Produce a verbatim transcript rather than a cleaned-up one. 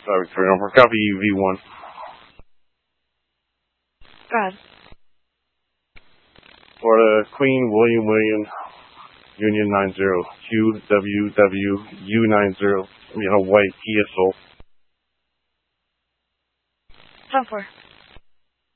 Sorry, Victoria November. Copy V one. Go ahead. Florida, Queen, William, William, Union nine zero, Q W W U nine zero, you know, white, Kia Soul. ten four.